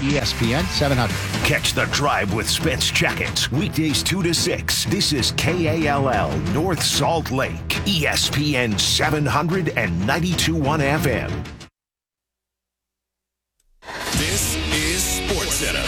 ESPN 700. Catch the Drive with Spence Jackets, weekdays 2 to 6. This is KALL North Salt Lake, ESPN 700 and 92.1 FM. This is SportsCenter.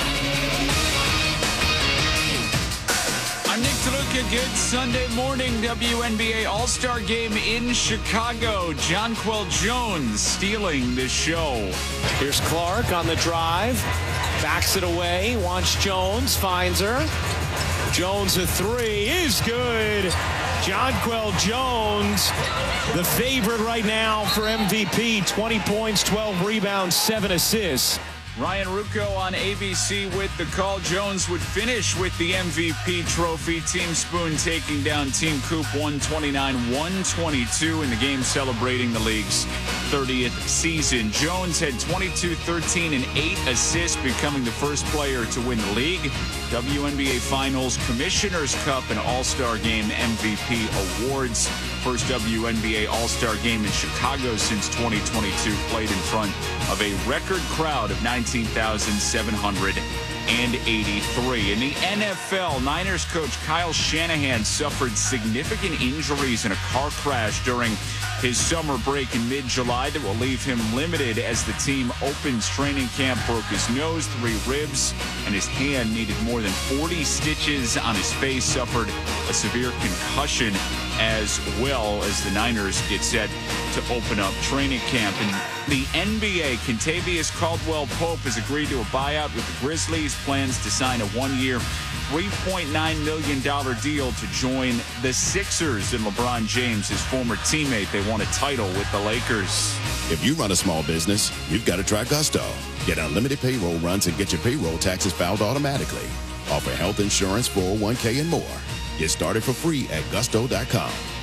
I'm Nick DeLuca. Good Sunday morning. WNBA All-Star Game in Chicago. Jonquel Jones stealing the show. Here's Clark on the drive. Backs it away. Wants Jones. Finds her. Jones a three is good. Jonquel Jones, the favorite right now for MVP. 20 points, 12 rebounds, 7 assists. Ryan Ruocco on ABC with the call. Jones would finish with the MVP trophy. Team Spoon taking down Team Coop 129-122 in the game celebrating the league's 30th season. Jones had 22, 13, and 8 assists, becoming the first player to win the league, WNBA Finals, Commissioner's Cup, and All-Star Game MVP awards. First WNBA All-Star Game in Chicago since 2022, played in front of a record crowd of 19,783. In the NFL, Niners coach Kyle Shanahan suffered significant injuries in a car crash during his summer break in mid-July that will leave him limited as the team opens training camp. Broke his nose, 3 ribs, and his hand. Needed more than 40 stitches on his face. Suffered a severe concussion as well as the Niners get set to open up training camp. In the NBA, Kentavious Caldwell-Pope has agreed to a buyout with the Grizzlies. Plans to sign a 1-year, $3.9 million deal to join the Sixers and LeBron James, his former teammate. They won a title with the Lakers. If you run a small business, you've got to try Gusto. Get unlimited payroll runs and get your payroll taxes filed automatically. Offer health insurance, 401k, and more. Get started for free at gusto.com.